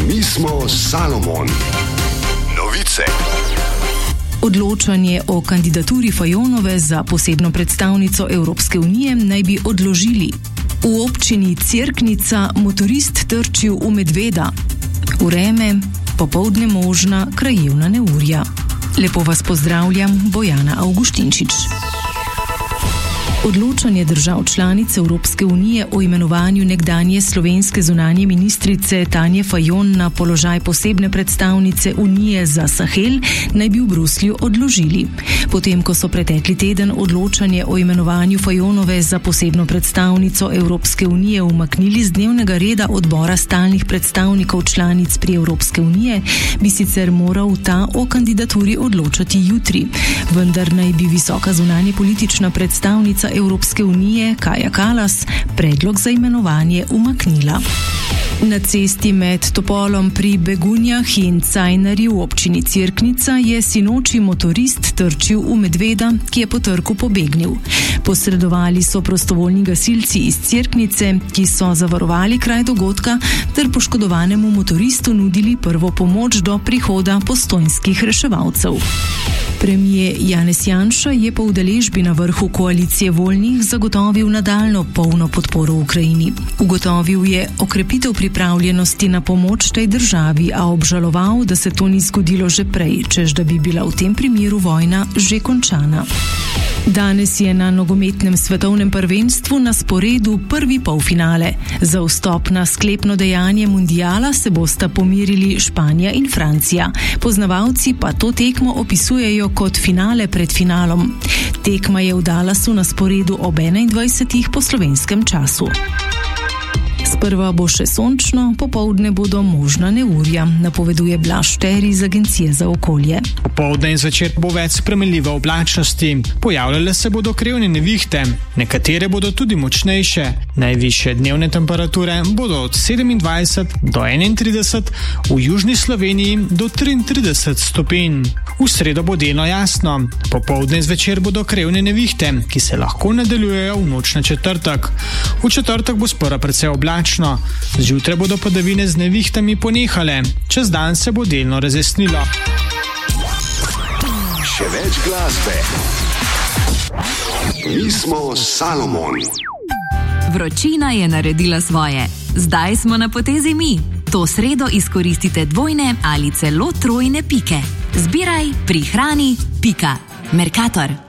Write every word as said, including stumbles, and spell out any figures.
Mi smo Salomon. Novice. Odločanje o kandidaturi Fajonove za posebno predstavnico Evropske unije naj bi odložili. V občini Cerknica motorist trčil v medveda. Vreme, popoldne možna krajevna neurja. Lepo vas pozdravljam, Bojana Avguštinčič. Odločanje držav članic Evropske unije o imenovanju nekdanje slovenske zunanje ministrice Tanje Fajon na položaj posebne predstavnice Unije za Sahel naj bi v Bruslju odložili. Potem, ko so pretekli teden odločanje o imenovanju Fajonove za posebno predstavnico Evropske unije umaknili z dnevnega reda odbora stalnih predstavnikov članic pri Evropske unije, bi sicer moral ta o kandidaturi odločati jutri. Vendar naj bi visoka zunanje politična predstavnica Evropske unije Kaja Kallas predlog za imenovanje umaknila. Na cesti med Topolom pri Begunjah in Cajnarji v občini Cerknica je sinoči motorist trčil v medveda, ki je po trku pobegnil. Posredovali so prostovoljni gasilci iz Cerknice, ki so zavarovali kraj dogodka ter poškodovanemu motoristu nudili prvo pomoč do prihoda postojnskih reševalcev. Premijer Janez Janša je po udeležbi na vrhu koalicije voljnih zagotovil nadaljno polno podporo Ukrajini. Ugotovil je okrepitev pripravljenosti na pomoč tej državi, a obžaloval, da se to ni zgodilo že prej, čež da bi bila v tem primeru vojna že končana. Danes je na nogometnem svetovnem prvenstvu na sporedu prvi polfinale. Za vstop na sklepno dejanje mundiala se bosta pomirili Španija in Francija. Poznavalci pa to tekmo opisujejo kot finale pred finalom. Tekma je v Dallasu na sporedu ob enaindvajsetih po slovenskem času. Sprva bo še sončno, popoldne bodo možna neurja, napoveduje Blaž Šteri iz Agencije za okolje. Popoldne in zvečer bo več spremenljive oblačnosti. Pojavljale se bodo krevne nevihte, nekatere bodo tudi močnejše. Najvišje dnevne temperature bodo od sedemindvajset do enaintrideset, v južni Sloveniji do triintrideset stopinj. V sredo bo delno jasno, popoldne in zvečer bodo krevne nevihte, ki se lahko nadaljujejo v noč na četrtek. V četrtek bo sprva precej oblačno, zjutraj bodo padavine z nevihtami ponehale, čez dan se bo delno razjasnilo. Še več glasbe. Mi smo Salomon. Vročina je naredila svoje. Zdaj smo na potezi mi. To sredo izkoristite dvojne ali celo trojne pike. Zbiraj, prihrani, pika. Mercator.